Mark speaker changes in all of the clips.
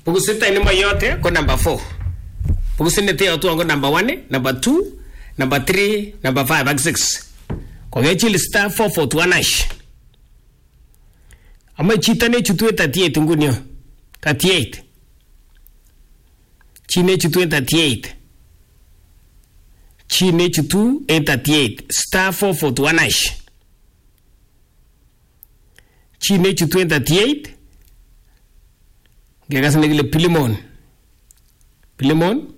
Speaker 1: Bukusit ini mayote ko number 4. Bukusit nete yotu ko number 1, number 2, number 3, number 5 and 6. Ko ngechili star 441 hash. Ama chita ne chutwe 38 ngunyo. 38. Chine chutwe 38. Chine chutu 38 star 441 hash. Chine chutu 38. Gegas negile Pilimon. Pilimon.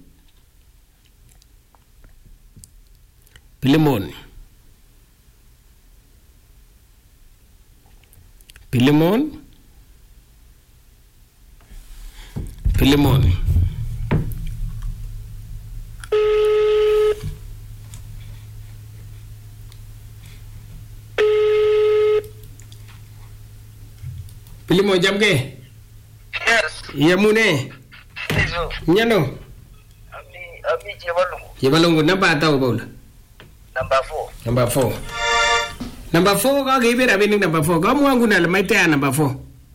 Speaker 1: Pilimon. Pilimon. Pilimon. Pilimon jam ke?
Speaker 2: Yes.
Speaker 1: Iya mune.
Speaker 2: Eso.
Speaker 1: Nyano.
Speaker 2: Ami Jebalungu.
Speaker 1: Jebalungu namba tahu baula.
Speaker 2: Number 4.
Speaker 1: Number 4. Number 4 kau give it abang number 4. Kau mau guna lemai teh number 4.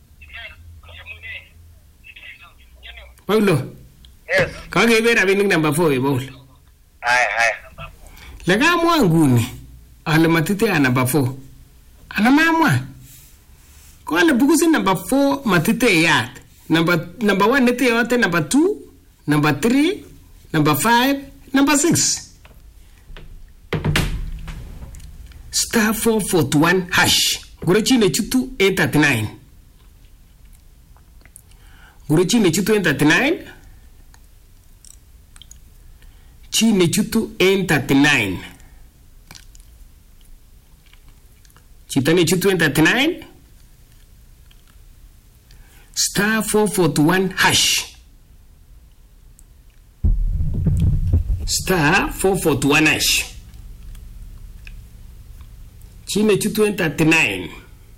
Speaker 1: Baula.
Speaker 2: Yes.
Speaker 1: Kau give it abang number 4 ya baula.
Speaker 2: Hai.
Speaker 1: Lega mau guna. Alamati teh number 4. Alamama. Kau ada buku sih number 4 matite ya. Number 1 nete yote number 2, number 3, number 5, number 6. Star 441 hash. Guruchi ne chutu 839. Guruchi ne chutu 839. Chi ne chutu 839. Chita ne chutu 839. Star 441 hash. Star 441 hash. Chine chutu 39.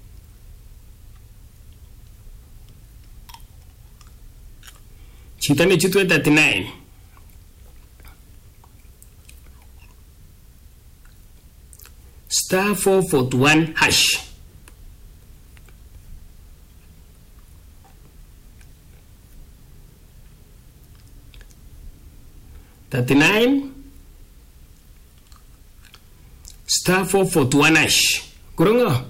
Speaker 1: Chita ne chutu 39. Star 441 hash. Star 441 hash. Kurungo.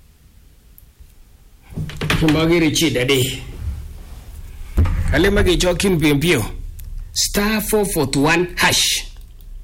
Speaker 1: Kumbagi richi dadi. Kali magi jokin pimpio. Star 441 hash.